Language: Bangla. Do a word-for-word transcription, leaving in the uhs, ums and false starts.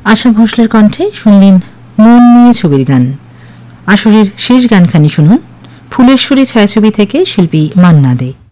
আশা ভোসলের কণ্ঠে শুনলেন মন নিয়ে ছবির গান। আসরের শেষ গানখানি শুনুন ফুলেশ্বরী ছায়াছবি থেকে শিল্পী মান্না দে।